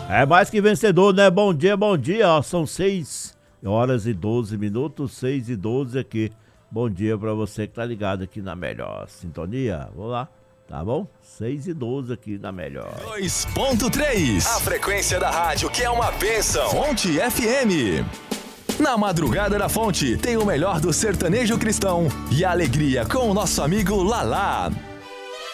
É mais que vencedor, né? Bom dia, ó, são 6 horas e 12 minutos, 6 e 12 aqui. Bom dia pra você que tá ligado aqui na melhor sintonia. Vamos lá, tá bom? 6 e 12 aqui na melhor. 2.3, a frequência da rádio que é uma bênção. Fonte FM. Na madrugada da Fonte tem o melhor do sertanejo cristão e a alegria com o nosso amigo Lalá.